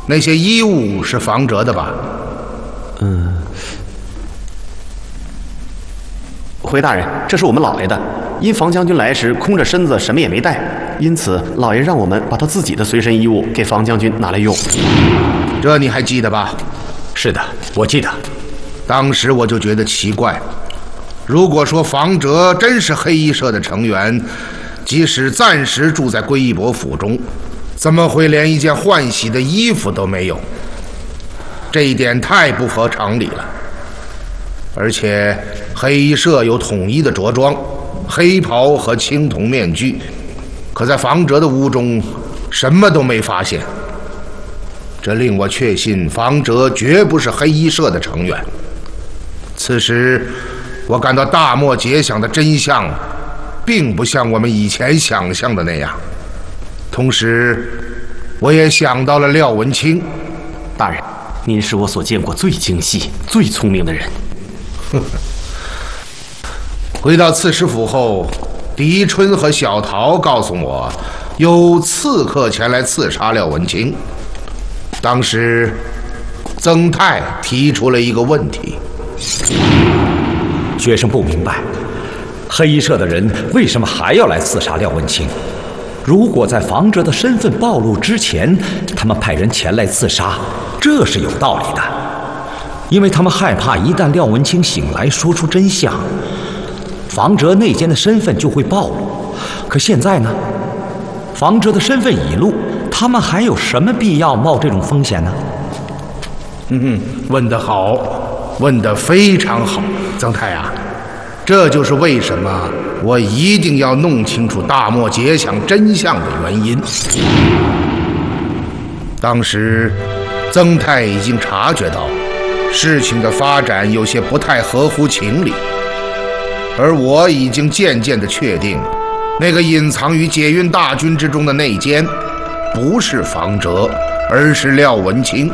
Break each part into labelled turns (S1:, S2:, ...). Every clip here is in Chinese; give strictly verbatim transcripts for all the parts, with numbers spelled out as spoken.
S1: 那些衣物是房哲的吧？
S2: 嗯。回大人，这是我们老爷的。因房将军来时空着身子，什么也没带，因此老爷让我们把他自己的随身衣物给房将军拿来用。
S1: 这你还记得吧？
S3: 是的，我记得。
S1: 当时我就觉得奇怪，如果说房哲真是黑衣社的成员，即使暂时住在归义伯府中，怎么会连一件换洗的衣服都没有？这一点太不合常理了。而且黑衣社有统一的着装，黑袍和青铜面具，可在房哲的屋中什么都没发现。这令我确信房哲绝不是黑衣社的成员。此时我感到大漠结想的真相并不像我们以前想象的那样。同时我也想到了廖文清。
S2: 大人，您是我所见过最精细最聪明的人。
S1: 回到刺史府后，狄春和小桃告诉我有刺客前来刺杀廖文清。当时曾泰提出了一个问题，
S3: 学生不明白，黑衣社的人为什么还要来刺杀廖文清？如果在房哲的身份暴露之前，他们派人前来刺杀，这是有道理的，因为他们害怕一旦廖文清醒来说出真相，房哲内奸的身份就会暴露。可现在呢，房哲的身份已露，他们还有什么必要冒这种风险呢？
S1: 嗯，问得好，问得非常好，曾太啊，这就是为什么我一定要弄清楚大漠结想真相的原因。当时曾太已经察觉到事情的发展有些不太合乎情理，而我已经渐渐地确定，那个隐藏于解运大军之中的内奸不是房哲，而是廖文清。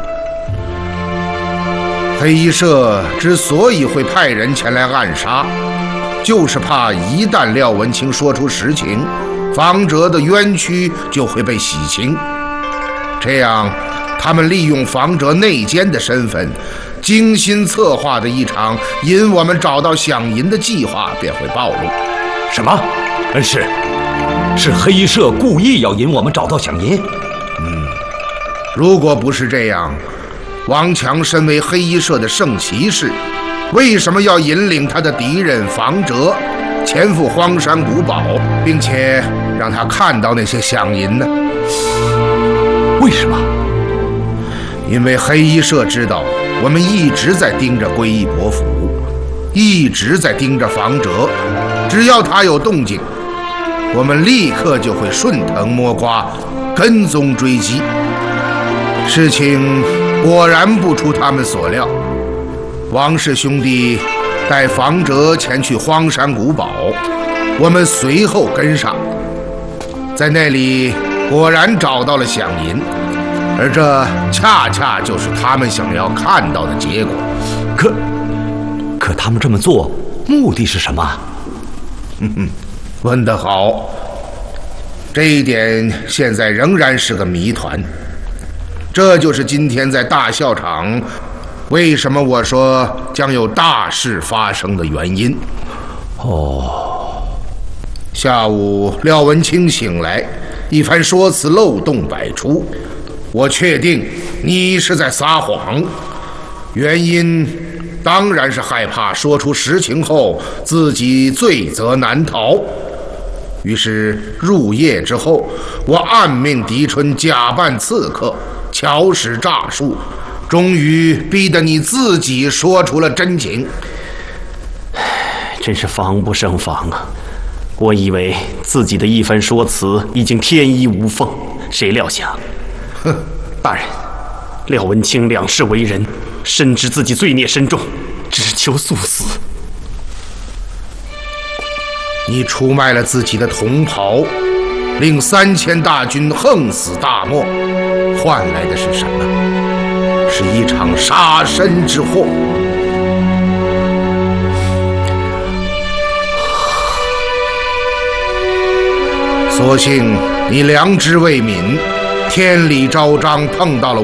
S1: 黑衣社之所以会派人前来暗杀，就是怕一旦廖文清说出实情，房哲的冤屈就会被洗清。这样他们利用房哲内奸的身份，精心策划的一场引我们找到响银的计划便会暴露。
S3: 什么？恩师，是黑衣社故意要引我们找到响银？
S1: 嗯，如果不是这样，王强身为黑衣社的圣骑士，为什么要引领他的敌人房哲前赴荒山古堡，并且让他看到那些响银呢？
S3: 为什么？
S1: 因为黑衣社知道我们一直在盯着归义伯府，一直在盯着房哲，只要他有动静，我们立刻就会顺藤摸瓜，跟踪追击。事情果然不出他们所料，王氏兄弟带房哲前去荒山古堡，我们随后跟上，在那里果然找到了响银，而这恰恰就是他们想要看到的结果。
S3: 可可他们这么做目的是什么？
S1: 哼哼，问得好，这一点现在仍然是个谜团。这就是今天在大校场为什么我说将有大事发生的原因。
S3: 哦，
S1: 下午廖文清醒来，一番说辞漏洞百出，我确定你是在撒谎，原因当然是害怕说出实情后自己罪责难逃。于是入夜之后，我暗命狄春假扮刺客，巧使诈术，终于逼得你自己说出了真情。
S2: 真是防不胜防啊！我以为自己的一番说辞已经天衣无缝，谁料想，
S1: 哼！
S2: 大人，廖文清两世为人，深知自己罪孽深重，只求速死。
S1: 你出卖了自己的同袍，令三千大军横死大漠，换来的是什么？是一场杀身之祸。所幸你良知未泯，天理昭彰，碰到了